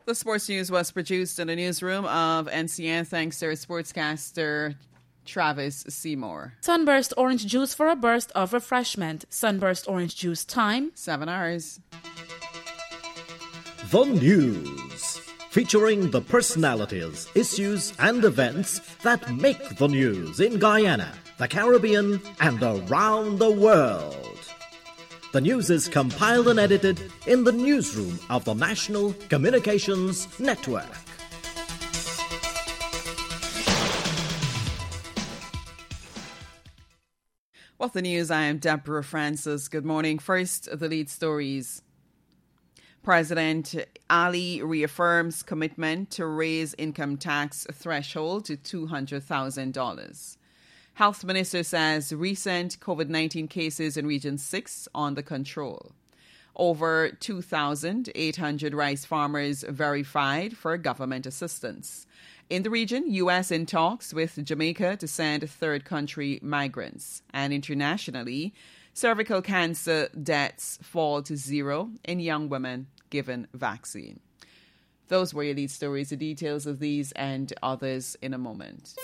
The sports news was produced in the newsroom of NCN thanks to our sportscaster Travis Seymour. Sunburst orange juice for a burst of refreshment. Sunburst orange juice time 7 hours. The News, featuring the personalities, issues and events that make the news in Guyana, the Caribbean and around the world. The news is compiled and edited in the newsroom of the National Communications Network. With the news, I am Deborah Francis. Good morning. First, the lead stories. President Ali reaffirms commitment to raise income tax threshold to $200,000. Health Minister says recent COVID-19 cases in Region 6 under control. Over 2,800 rice farmers verified for government assistance. In the region, U.S. in talks with Jamaica to send third country migrants. And internationally, cervical cancer deaths fall to 0 in young women given vaccine. Those were your lead stories. The details of these and others in a moment.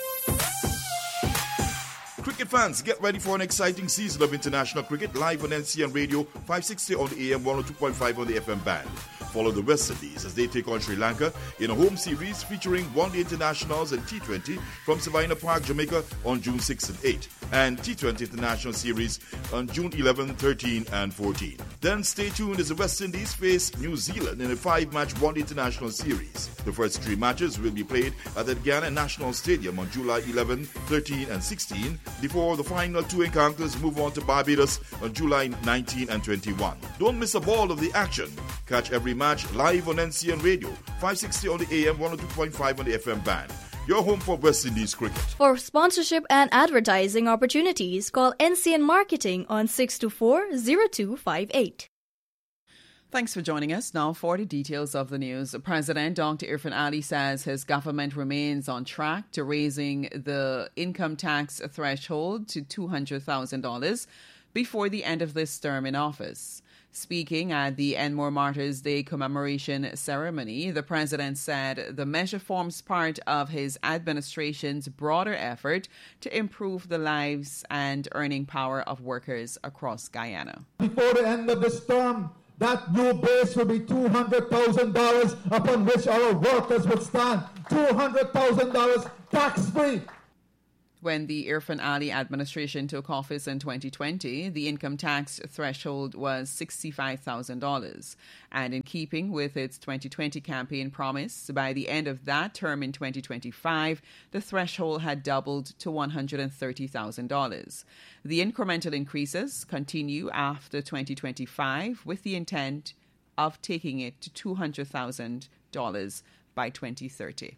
Cricket fans, get ready for an exciting season of international cricket live on NCN Radio, 560 on the AM, 102.5 on the FM band. Follow the West Indies as they take on Sri Lanka in a home series featuring one-day internationals and T20 from Savannah Park, Jamaica on June 6 and 8, and T20 International Series on June 11, 13 and 14. Then stay tuned as the West Indies face New Zealand in a 5-match one-day international series. The first 3 matches will be played at the Guyana National Stadium on July 11, 13 and 16, before the final 2 encounters move on to Barbados on July 19 and 21. Don't miss a ball of the action. Catch every match live on NCN Radio, 560 on the AM, 102.5 on the FM band. Your home for West Indies cricket. For sponsorship and advertising opportunities, call NCN Marketing on 624-0258. Thanks for joining us. Now for the details of the news. President Dr. Irfaan Ali says his government remains on track to raising the income tax threshold to $200,000 before the end of this term in office. Speaking at the Enmore Martyrs Day commemoration ceremony, the president said the measure forms part of his administration's broader effort to improve the lives and earning power of workers across Guyana. Before the end of this term, that new base will be $200,000 upon which our workers would stand. $200,000 tax-free. When the Irfaan Ali administration took office in 2020, the income tax threshold was $65,000. And in keeping with its 2020 campaign promise, by the end of that term in 2025, the threshold had doubled to $130,000. The incremental increases continue after 2025 with the intent of taking it to $200,000 by 2030.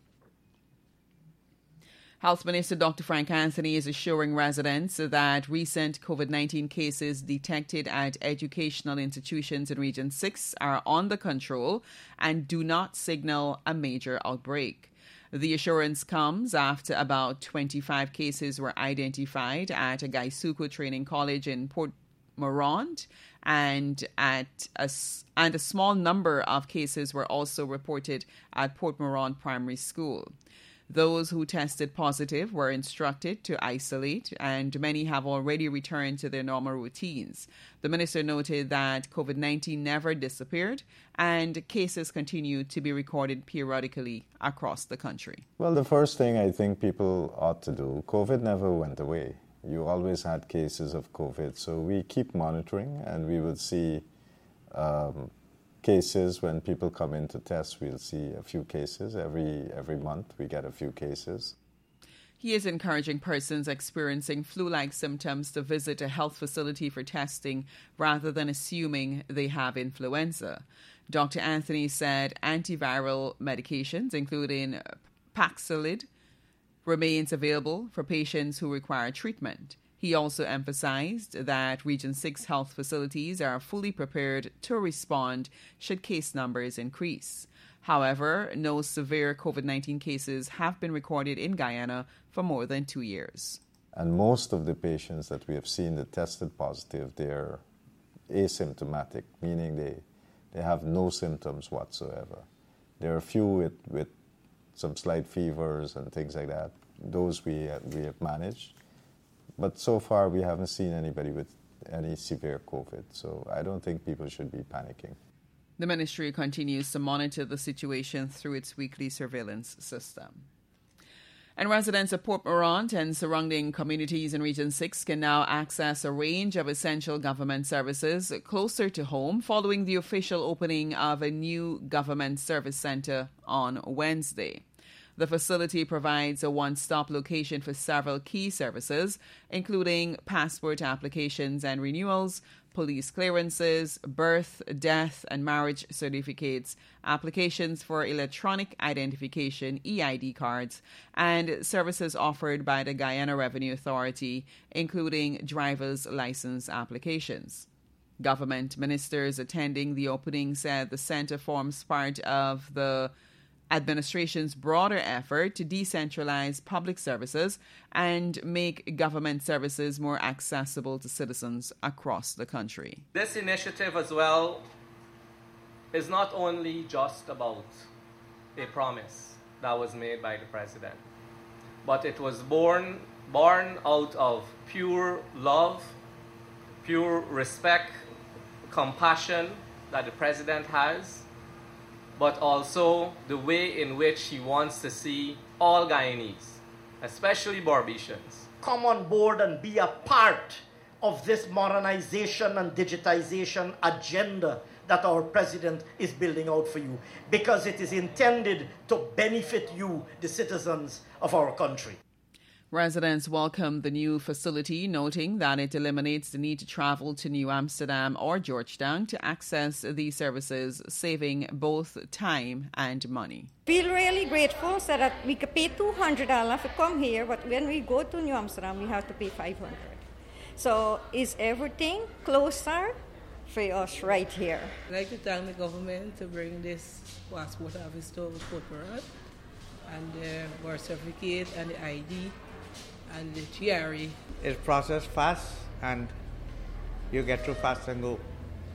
Health Minister Dr. Frank Anthony is assuring residents that recent COVID-19 cases detected at educational institutions in Region 6 are under control and do not signal a major outbreak. The assurance comes after about 25 cases were identified at a Gaisuku Training College in Port Morant, and a small number of cases were also reported at Port Morant Primary School. Those who tested positive were instructed to isolate, and many have already returned to their normal routines. The minister noted that COVID-19 never disappeared, and cases continue to be recorded periodically across the country. Well, the first thing I think people ought to do, COVID never went away. You always had cases of COVID, so we keep monitoring, and we will see cases when people come in to test. We'll see a few cases every month. We get a few cases. He is encouraging persons experiencing flu-like symptoms to visit a health facility for testing rather than assuming they have influenza. Dr. Anthony said antiviral medications, including Paxlovid, remains available for patients who require treatment. He also emphasized that Region 6 health facilities are fully prepared to respond should case numbers increase. However, no severe COVID-19 cases have been recorded in Guyana for more than 2 years. And most of the patients that we have seen that tested positive, they're asymptomatic, meaning they have no symptoms whatsoever. There are a few with some slight fevers and things like that. Those we have managed. But so far we haven't seen anybody with any severe COVID. So I don't think people should be panicking. The ministry continues to monitor the situation through its weekly surveillance system. And residents of Port Morant and surrounding communities in Region 6 can now access a range of essential government services closer to home following the official opening of a new government service centre on Wednesday. The facility provides a one-stop location for several key services, including passport applications and renewals, police clearances, birth, death, and marriage certificates, applications for electronic identification (EID) cards, and services offered by the Guyana Revenue Authority, including driver's license applications. Government ministers attending the opening said the centre forms part of the administration's broader effort to decentralize public services and make government services more accessible to citizens across the country. This initiative as well is not only just about a promise that was made by the president, but it was born out of pure love, pure respect, compassion that the president has, but also the way in which he wants to see all Guyanese, especially Barbicians, come on board and be a part of this modernization and digitization agenda that our president is building out for you, because it is intended to benefit you, the citizens of our country. Residents welcomed the new facility, noting that it eliminates the need to travel to New Amsterdam or Georgetown to access these services, saving both time and money. Feel really grateful so that we could pay $200 to come here, but when we go to New Amsterdam, we have to pay $500. So is everything closer for us right here? I'd like to thank the government to bring this passport office to Port Morant, and the birth certificate and the ID and the GRE. It's processed fast and you get to fast and go.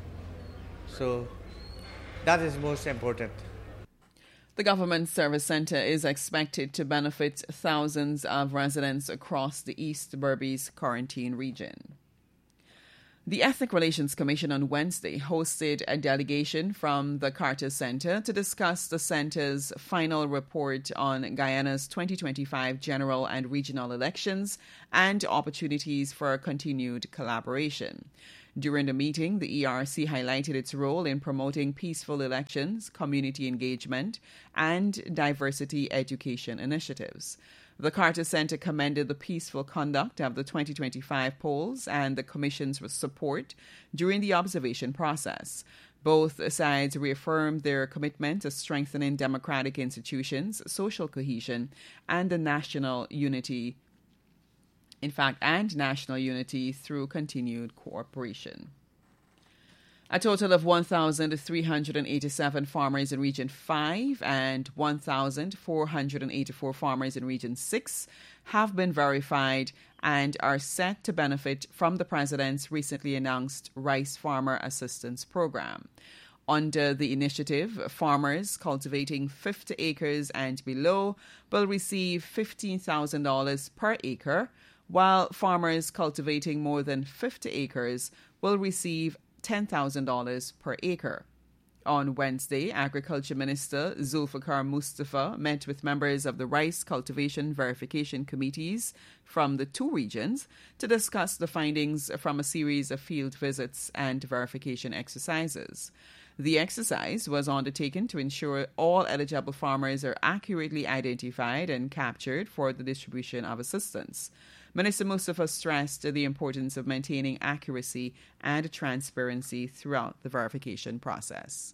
So that is most important. The Government Service Centre is expected to benefit thousands of residents across the East Berbice quarantine region. The Ethnic Relations Commission on Wednesday hosted a delegation from the Carter Centre to discuss the centre's final report on Guyana's 2025 general and regional elections and opportunities for continued collaboration. During the meeting, the ERC highlighted its role in promoting peaceful elections, community engagement, and diversity education initiatives. The Carter Centre commended the peaceful conduct of the 2025 polls and the Commission's support during the observation process. Both sides reaffirmed their commitment to strengthening democratic institutions, social cohesion, and national unity through continued cooperation. A total of 1,387 farmers in Region 5 and 1,484 farmers in Region 6 have been verified and are set to benefit from the President's recently announced Rice Farmer Assistance Program. Under the initiative, farmers cultivating 50 acres and below will receive $15,000 per acre, while farmers cultivating more than 50 acres will receive $10,000 per acre. On Wednesday, Agriculture Minister Zulfikar Mustafa met with members of the rice cultivation verification committees from the two regions to discuss the findings from a series of field visits and verification exercises. The exercise was undertaken to ensure all eligible farmers are accurately identified and captured for the distribution of assistance. Minister Mustafa stressed the importance of maintaining accuracy and transparency throughout the verification process.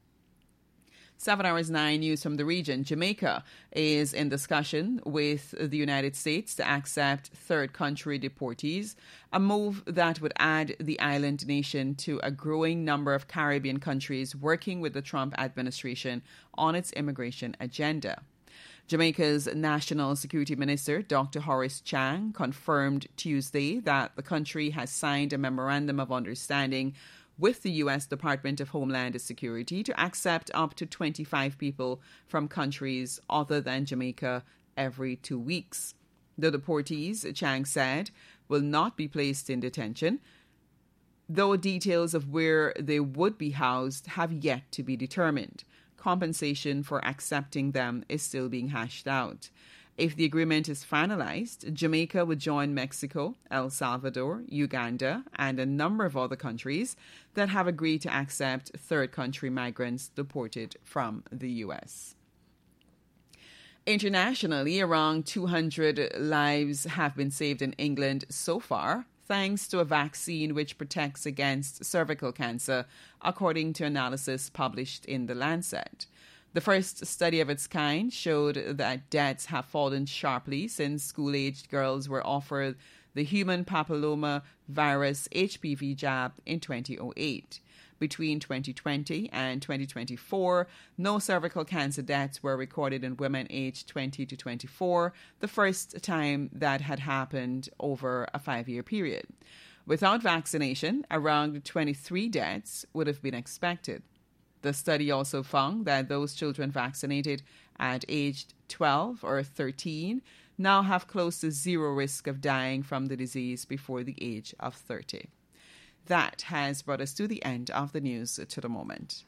7 Hours 9 news from the region. Jamaica is in discussion with the United States to accept third country deportees, a move that would add the island nation to a growing number of Caribbean countries working with the Trump administration on its immigration agenda. Jamaica's National Security Minister, Dr. Horace Chang, confirmed Tuesday that the country has signed a memorandum of understanding with the U.S. Department of Homeland Security to accept up to 25 people from countries other than Jamaica every 2 weeks. The deportees, Chang said, will not be placed in detention, though details of where they would be housed have yet to be determined. Compensation for accepting them is still being hashed out. If the agreement is finalized, Jamaica would join Mexico, El Salvador, Uganda, and a number of other countries that have agreed to accept third-country migrants deported from the U.S. Internationally, around 200 lives have been saved in England so far, thanks to a vaccine which protects against cervical cancer, according to analysis published in The Lancet. The first study of its kind showed that deaths have fallen sharply since school-aged girls were offered the human papilloma virus HPV jab in 2008. Between 2020 and 2024, no cervical cancer deaths were recorded in women aged 20 to 24, the first time that had happened over a 5-year period. Without vaccination, around 23 deaths would have been expected. The study also found that those children vaccinated at age 12 or 13 now have close to zero risk of dying from the disease before the age of 30. That has brought us to the end of the news to the moment.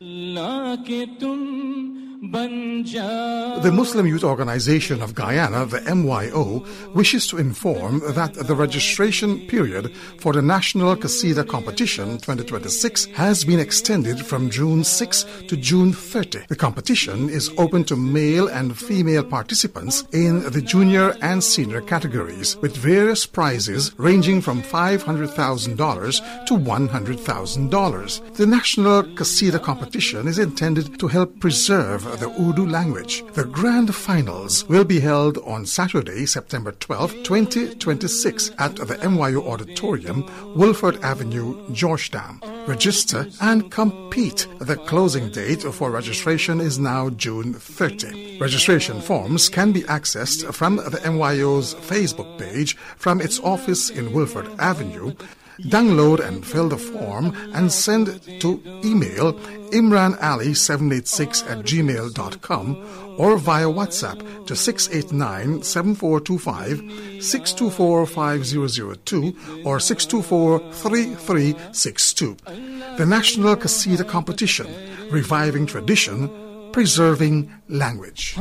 The Muslim Youth Organization of Guyana, the MYO, wishes to inform that the registration period for the National Qasida Competition 2026 has been extended from June 6 to June 30. The competition is open to male and female participants in the junior and senior categories, with various prizes ranging from $500,000 to $100,000. The National Qasida Competition is intended to help preserve the Urdu language. The grand finals will be held on Saturday, September 12, 2026 at the MYO Auditorium, Wolford Avenue, Georgetown. Register and compete. The closing date for registration is now June 30. Registration forms can be accessed from the MYO's Facebook page from its office in Wolford Avenue. Download and fill the form and send to email imranali786@gmail.com or via WhatsApp to 689-7425, 624-5002 or 624-3362. The National Qasida Competition, reviving tradition, preserving language.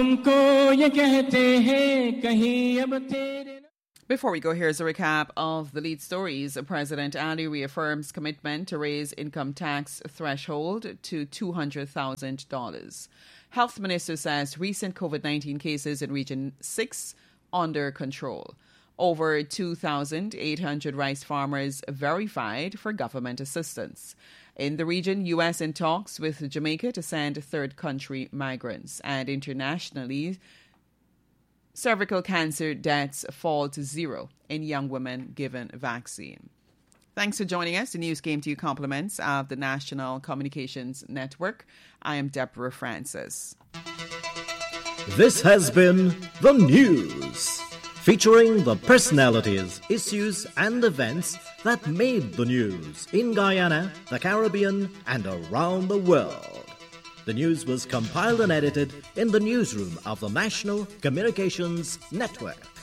Before we go, here's a recap of the lead stories. President Ali reaffirms commitment to raise income tax threshold to $200,000. Health Minister says recent COVID-19 cases in Region 6 under control. Over 2,800 rice farmers verified for government assistance. In the region, U.S. in talks with Jamaica to send third-country migrants. And internationally, cervical cancer deaths fall to zero in young women given vaccine. Thanks for joining us. The news came to you compliments of the National Communications Network. I am Deborah Francis. This has been The News, featuring the personalities, issues and events that made the news in Guyana, the Caribbean and around the world. The news was compiled and edited in the newsroom of the National Communications Network.